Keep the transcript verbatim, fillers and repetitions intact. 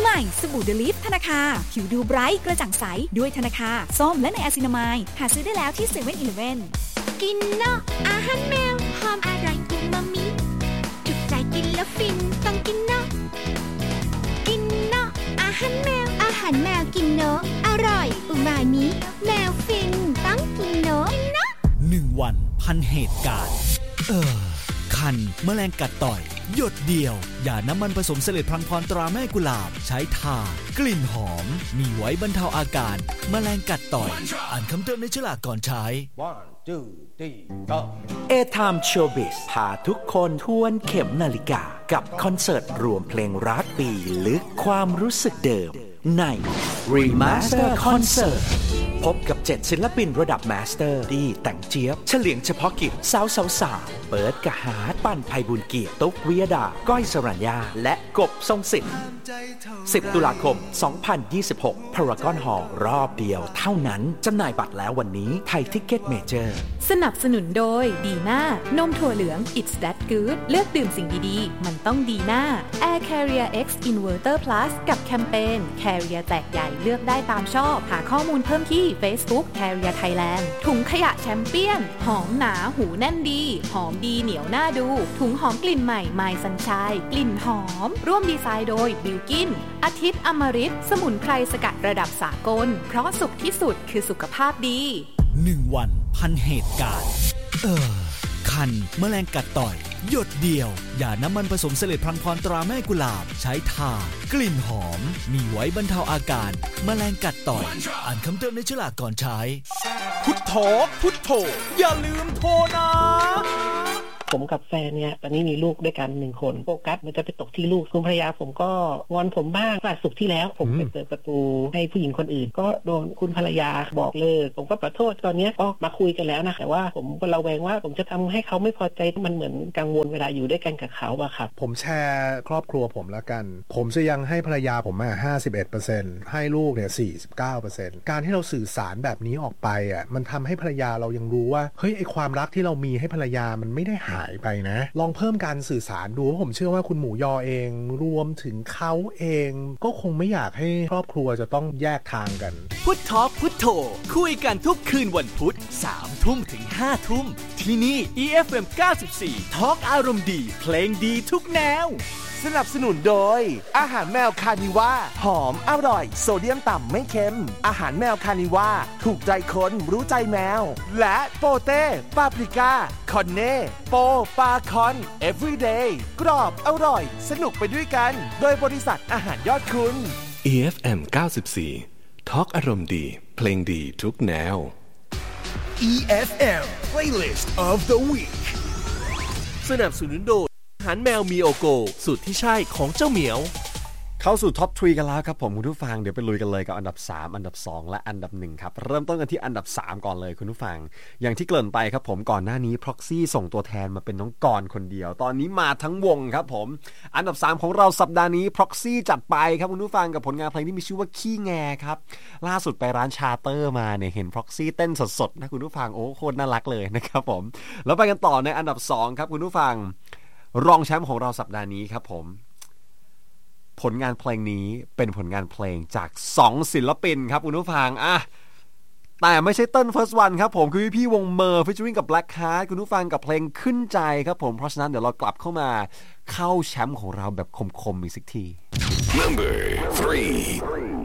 ม่สบู่เดลิฟธนาคารผิวดูไบรท์กระจ่างใสด้วยธนาคารส้มและไนอะซินามายหาซื้อได้แล้วที่เซเว่นอีเลฟเว่นกินเนาะอาหารแมวหอมอร่อยอูมามิถูกใจกินแล้วฟินต้องกินเนาะกินเนาะอาหารแมวอาหารแมวกินเนาะอร่อยอูมามิแมวฟินต้องกินเนาะหนึ่งวันพันเหตุการณ์เออคันแมลงกัดต่อยหยดเดียวอย่าน้ำมันผสมเสลดพลังพรตราแม่กุหลาบใช้ทากลิ่นหอมมีไว้บรรเทาอาการแมลงกัดต่อยอ่านคำเตือนในฉลากก่อนใช้ one two three go A-Time Showbiz พาทุกคนทวนเข็มนาฬิกากับคอนเสิร์ตรวมเพลงรักปีลึกความรู้สึกเดิมใน Remaster Concert พบกับเจ็ดศิลปินระดับมาสเตอร์ดีแต่งเจี๊ยบเฉลียงเฉพาะกิจสาวสาวสาวเปิดกะหาปั่นไพบุญเกียรติตุ๊กวิยดาก้อยสรัญญาและกบทรงสิทธิ์สิบตุลาคมสองพันยี่สิบหก Paragon Hall รอบเดียวเท่านั้นจำหน่ายบัตรแล้ววันนี้ไทยทิกเก็ตเมเจอร์สนับสนุนโดยดีน่านมถั่วเหลือง It's That Good เลือกดื่มสิ่งดีๆมันต้องดีน่า Air Carrier X Inverter Plus กับแคมเปญ Carrier แจกใหญ่เลือกได้ตามชอบหาข้อมูลเพิ่มที่ Facebook Carrier Thailand ถุงขยะแชมเปี้ยนหอมหนาหูแน่นดีหอมดีเหนียวน่าดูถุงหอมกลิ่นใหม่ My Sunshine กลิ่นหอมร่วมดีไซน์โดยบิลกินอาทิตย์อมฤตสมุนไพรสกัดระดับสากลเพราะสุขที่สุดคือสุขภาพดีหนึ่งวันพันเหตุการณ์เออคันแมลงกัดต่อยหยดเดียวอย่าน้ำมันผสมเสลดพลังพรตราแม่กุหลาบใช้ทากลิ่นหอมมีไว้บรรเทาอาการแมลงกัดต่อยอ่านคำเตือนในฉลากก่อนใช้พุทโธพุทโธอย่าลืมโทรนะผมกับแฟนเนี่ยตอนนี้มีลูกด้วยกันหนึ่งคนโฟกัสมันจะไปตกที่ลูกคุณภรรยาผมก็งอนผมบ้างล่าสุดที่แล้วผมไปเปิดประตูให้ผู้หญิงคนอื่นก็โดนคุณภรรยาบอกเลิกผมก็ขอโทษตอนนี้ก็มาคุยกันแล้วนะแต่ว่าผมก็ระแวงว่าผมจะทำให้เขาไม่พอใจมันเหมือนกังวลเวลาอยู่ด้วยกันกับเขาอะครับผมแชร์ครอบครัวผมแล้วกันผมจะยังให้ภรรยาผมอ่ะ ห้าสิบเอ็ดเปอร์เซ็นต์ ให้ลูกเนี่ย สี่สิบเก้าเปอร์เซ็นต์ การที่เราสื่อสารแบบนี้ออกไปอ่ะมันทำให้ภรรยาเรายังรู้ว่าเฮ้ยไอความรักที่เรามีให้ภรรยามันไม่ได้หายไปนะลองเพิ่มการสื่อสารดูเพราะผมเชื่อว่าคุณหมูยอเองรวมถึงเขาเองก็คงไม่อยากให้ครอบครัวจะต้องแยกทางกันพุททอล์คพุทโธคุยกันทุกคืนวันพุธ สามทุ่มถึงห้าทุ่มที่นี่ อี เอฟ เอ็ม เก้าสิบสี่ ทอล์คอารมณ์ดีเพลงดีทุกแนวสนับสนุนโดยอาหารแมวคานิว่าหอมอร่อยโซเดียมต่ำไม่เค็มอาหารแมวคานิว่าถูกใจคนรู้ใจแมวและโปเต้ปาปริก้าคอนเน่โปปาคอน everyday กรอบอร่อยสนุกไปด้วยกันโดยบริษัทอาหารยอดคุณอี เอฟ เอ็ม เก้าสิบสี่ ทอล์คอารมณ์ดีเพลงดีทุกแนวอี เอฟ เอ็ม Playlist of the Week สนับสนุนโดยอาหารแมวมีโอโกสูตรที่ใช่ของเจ้าเหมียวเข้าสู่ท็อปทรีกันแล้วครับผมคุณผู้ฟังเดี๋ยวไปลุยกันเลยกับอันดับสามอันดับสองและอันดับหนึ่งครับเริ่มต้นกันที่อันดับสามก่อนเลยคุณผู้ฟังอย่างที่เกริ่นไปครับผมก่อนหน้านี้ Proxy ส่งตัวแทนมาเป็นน้องกรคนเดียวตอนนี้มาทั้งวงครับผมอันดับสามของเราสัปดาห์นี้ Proxy จัดไปครับคุณผู้ฟังกับผลงานเพลงที่มีชื่อว่าขี้แงครับล่าสุดไปร้านชาเตอร์มาเนี่ยเห็น Proxy เต้นสดๆนะคุณผู้ฟังโอ้โคตรน่ารักเลยนะครับผมแล้วไปกันต่อในอันดับสองครับคุณผู้ฟังรองแชมป์ของเราสัปดาห์นี้ครับผมผลงานเพลงนี้เป็นผลงานเพลงจากสองศิลปินครับคุณผู้ฟังอ่ะแต่ไม่ใช่เต้น First One ครับผมคือพี่วงเมอร์ featuring กับ Black Heart คุณผู้ฟังกับเพลงขึ้นใจครับผมเพราะฉะนั้นเดี๋ยวเรากลับเข้ามาเข้าแชมป์ของเราแบบคมๆอีกสักที Number three